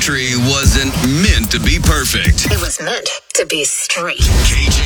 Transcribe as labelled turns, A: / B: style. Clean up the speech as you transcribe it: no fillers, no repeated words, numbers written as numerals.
A: country wasn't meant to be perfect.
B: It was meant to be straight.
A: KJ